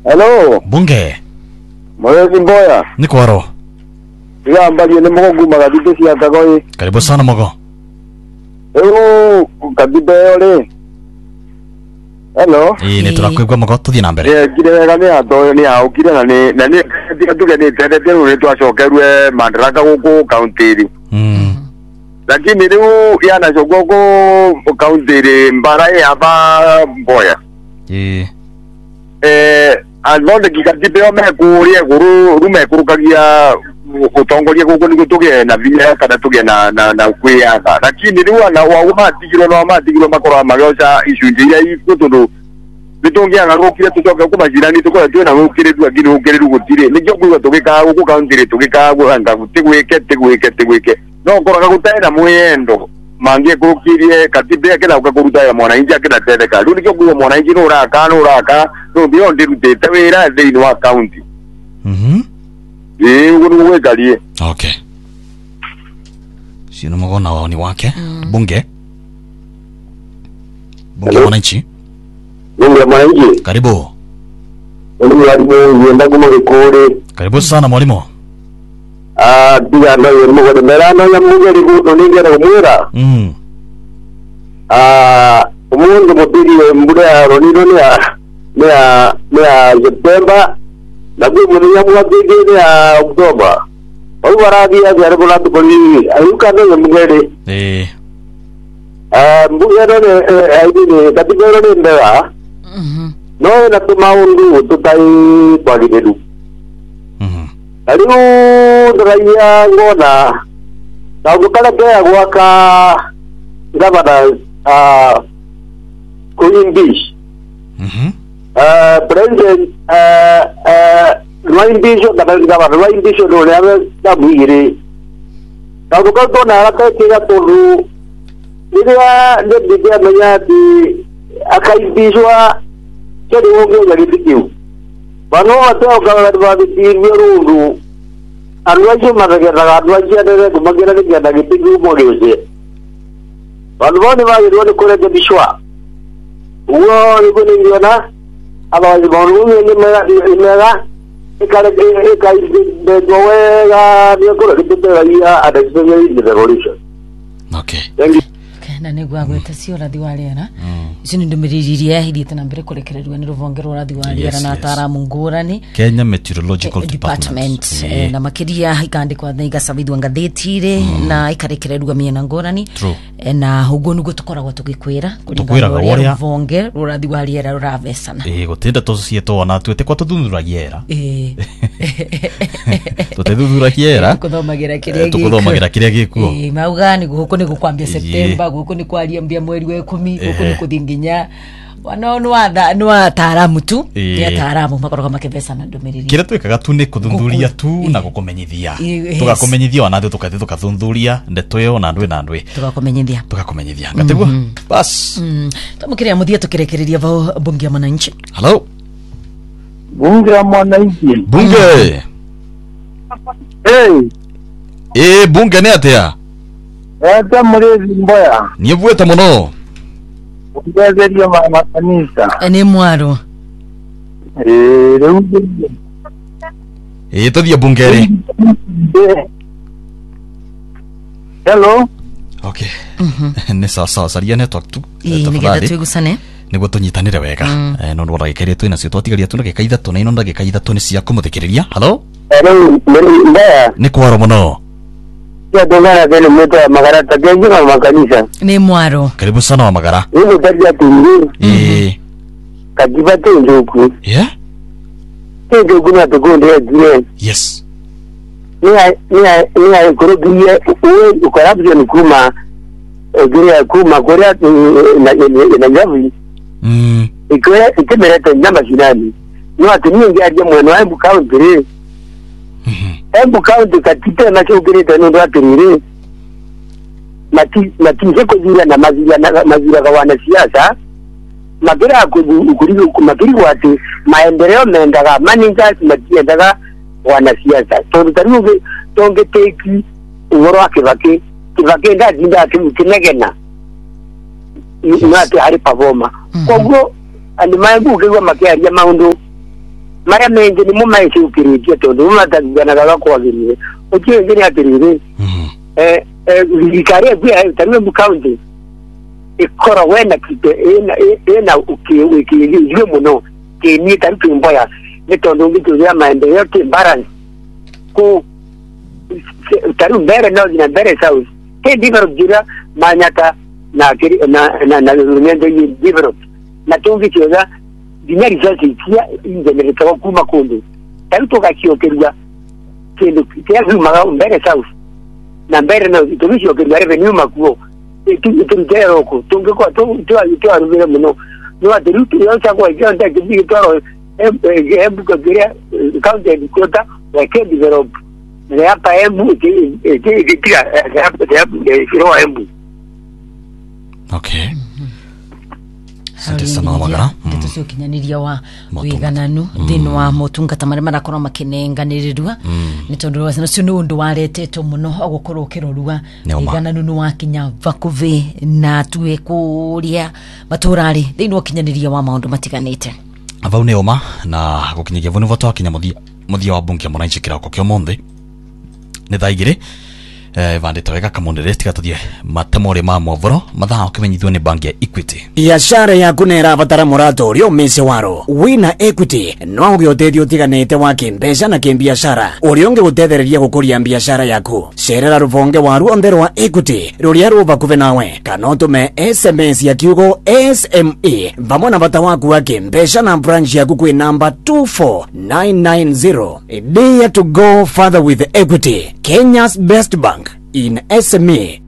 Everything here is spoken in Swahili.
Hello. Bunge. Mwezi Mboya. Niko waro. Ya mbali ni mgo guma kadite si atakoi. Karibu sana mgo. Kadite ole. Hello. Ni turakwigwa mgo tuthi na mbere. Kire wega ni ato ni aukire na ni tuge ni tete ni twacokerwe Madaraka guku county ri. Lakini riu yana cogogo county ri mbara ya ba Mboya. Alonde kikatipe omekurie guru rumekurukagia utongoria guku ni gutuge na binya kana tuge na kwiaga lakini riu ana wa matigiro makora magioca icunjira igutundu bitungia ngarukire tucoke ku majirani tukora twe na gukire tu agiri gukire gutire nikyo kuiga tugika guku country tugika guhanga gutigwike no koraga gutaira mwendo mangie kurukirie katibe akela ukakuruta mwana inja kila tedeka riu nikyo kuiga mwana inji no uraka no ndio ndirutete wira thini wa county ugu wekalie. Okay. Sino magona wao wake. Bunge. Bunge mwananchi. Bunge mwananchi. Karibu. Yenda kuma kikore. Karibu sana mwalimu. Biga na yemo kwa merano ya mungu liku ningera umura. Umundu mutiri mbura roniro ya September na mwenye mwabige ya Oktober. Au waradi ya jaribu la tukoli ayuka na mungere. Mbuya rone aidini katika rone ndewa. No na tumaundu tutai palidedu. Aliu draya ngona. Na ukala kaya waka gavana Kuimbish. President Rwai Bisho kadalika Rwai Bisho ndo leo tabiri. Tabuka to na aka kira tolu. Ndia ndia manyati akaibishwa kedi wonge ya kidikiu. Bano atao kwa birundu. Arwaje magera arwaje adere kumagera ni ya kidikiu modose. Bano ni wa ni kore bishwa. Uo ni ndiona abaje bonu ni mera ikale de doega ni ko de ya adesebe ni revolution. Okay. Na negwa gwetacio rathi wa riera ici ni ndumiriri ya hidite na mbere kurekererwa ni ruvonge rwa rathi wa riera na ataramu ngurani Kenya Meteorological Department na makiria ikandikwa thaiga sabithwa ngathitire na ikarekererwa miena ngurani na ugo nugo tukoragwa tugikwira kuringana na ruvonge rwa rathi wa riera ruravesana gutinda tucieto ona twete kwa tuthundura riera tuthundura riera tukuthomagira kiria gikuo mauga ni guku ni gukwambia September guku ni kwaria mbia mweri wa 10 guku ni kuthinginya wanaona no ataramu tu ni ataramu makoroga makebesa na ndomeriri kira twekaga tu ni kuthundhuria tu na gukumenyithia tugakumenyithia ona ndu tukathe tukathundhuria ndeto yo na ndwe tugakumenyithia ngategwa bas tumukiria muthia tukirekereria vao bunge ya mwananchi. Hello bunge ya mwananchi bunge bunge ne atia Mwezi Mboya. Nivueta muno. Ugezerio makanisa. Ni mwaro. Tuthia bungeri. Hello. Okay. Ni sawa saria network tu. Nigetha twigusane. Niguo tunyitanire wega. No ndo ragikeria tu nacio twatigaria tu ndagika ithatu na ino ndagika ithatu ni cia kumuthikiriria. Hello. Hello. Mboya. Ni kwaro muno. Ya dongana vile mtu wa Magara tagengi na makanisa. Ni mwaro. Karibu sana wa Magara. Hilo tabia tungi. Kajiba tenjoku. Yeah? Tenjoku na tukunde ya jire. Yes. Ni kurugia uwe corruption kuma gire kuma korea na javi. Ikimeleta nyama shinani. Ni watu nyingi aje mweno wa Embu County. Embu County katika na chokireta ndo atirire mati kujira na mazira kwa wanasiasa magira ukurigo kumakiri wati maendeleo mendaga managers matiendaga wanasiasa tondariuge tonge teki ngoro akibake ndinda kimegena inati ari performa kwa hivyo animaye kugewa makiaria maundu mara mengi ni mu mai ukirikia tondu matagana gaga kwagirire ukiye ngini atirire ikare bia tanwe mu county ikora wenda kite ena ukiye muno ke ni tantu mboya ni tondu ngitu ya maendeleo ke balance ko taru mbere na mbere south ke develop jira manyata na runyendo yi develop na tungi kyoza dinari zose kia ingemereka kuma kundi taru toka kiokeria kendo kia maga mbere south na mbere na tumishi okeria revenue makuo itujero ko tungi ko tu arubira muno no atirutu yonsa kwa ikanta kibi toro ebuka geria county kota wake develop na hapa embu ikitira hapa embu. Okay. Sante sana magana. Tucio kinyaniria wa wigananu thino wa motungata mari marakorwo makinenganirirwa ni tondu cio ni undu waretetwo muno gukorwo kirorua wigananu ni wakinya vakuvi na tuwe kuria maturari thino kinyaniria wa maundu matiganite avau ne oma na gukinyagia vunu voto akinya muthia wa bunge mwananchi kirako kyo monde ne thaigire vandite wega kamondere tigatuthie matemore ma movoro mathaa ukimenyithio ni banki ya Equity. Biashara yaku nera abatara murato uri umese waro wina Equity no gioteithio utiganite wa kimbeca na kimbiashara uri unge gutethereria gukuria biashara yaku cerera ruvonge waru ondero wa Equity ruria ruva kuve nawe kana utume SMS ya kiugo SME vamwe na bata waku wa kimbeca na branch yaku kwi namba 24990. Dare to go further with Equity, Kenya's best bank in SME